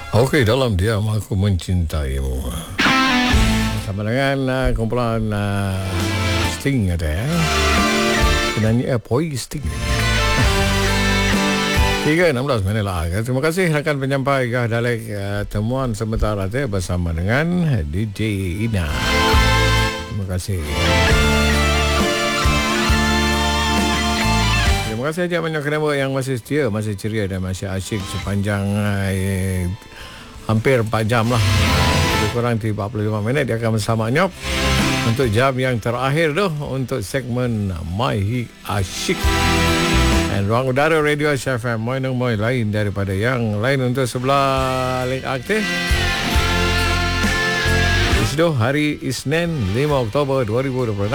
Okey, dalam diam aku mencintaimu. Sama dengan kumpulan Sting ada ya. Penyanyi Poi Sting. 3:16 minit lah. Terima kasih rakan penyampai dalam temuan sementara bersama dengan DJ Ina. Terima kasih. Terima kasih saja banyak kenapa yang masih setia, masih ceria dan masih asyik sepanjang hampir 4 jam lah. Lebih kurang 45 minit dia akan bersama Nyop untuk jam yang terakhir tu untuk segmen My Asyik. Dan ruang udara Radio SFM Moy lain daripada yang lain untuk sebelah link aktif. Itu hari Isnin 5 Oktober 2026.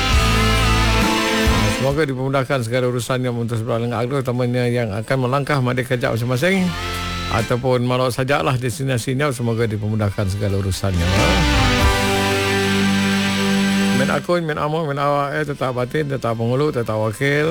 Semoga dipermudahkan segala urusannya untuk sebelah link aktif, temannya yang akan melangkah madi kerja masing-masing ataupun malau sajalah destinasinya, semoga dipermudahkan segala urusannya. Men akun, men amal, men awak tetap batin, tetap penghulu, tetap wakil.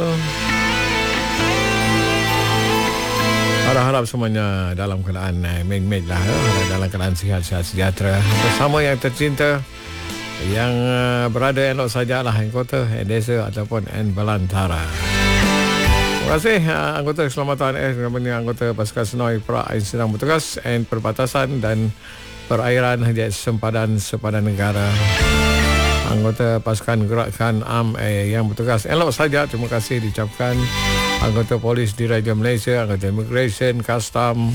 Harap-harap semuanya dalam keadaan mej-mej lah, dalam keadaan sihat-sihat sejahtera. Bersama yang tercinta yang berada elok sajalah di kota, desa ataupun Belantara. Terima kasih anggota keselamatan anggota pasukan Senoi Perak yang sedang bertugas perbatasan dan perairan di sempadan negara. Anggota pasukan gerakan AM yang bertugas elok saja, terima kasih diucapkan. Anggota polis di Raja Malaysia, anggota immigration, custom,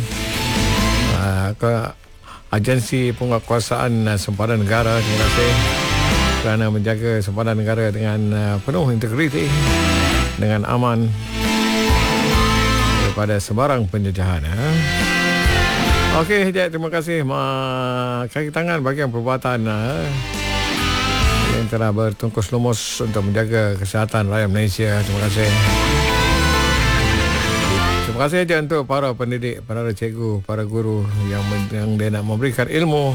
agensi penguatkuasaan sempadan negara, terima kasih kerana menjaga sempadan negara dengan penuh integriti, dengan aman daripada sebarang penjajahan. Okey, terima kasih kaki tangan bagi yang perbuatan yang telah bertungkus lumus untuk menjaga kesihatan rakyat Malaysia. Terima kasih. Terima kasih saja untuk para pendidik, para cikgu, para guru yang dia nak memberikan ilmu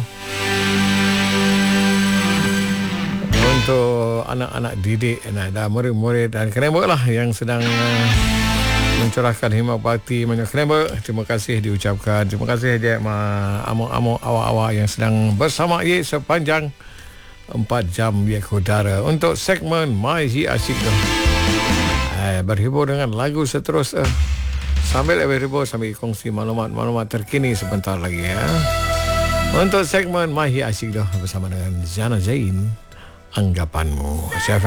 untuk anak-anak didik dan murid-murid dan kenapa lah yang sedang mencurahkan hikmat bakti banyak kenapa. Terima kasih diucapkan. Terima kasih saja amok-amok awak-awak yang sedang bersama sepanjang 4 jam udara untuk segmen My Asyik tu. Berhibur dengan lagu seterusnya. Sambil berhibur, sambil kongsi maklumat terkini sebentar lagi ya. Untuk segmen My Asyik dah bersama dengan Zana Zain, anggapanmu.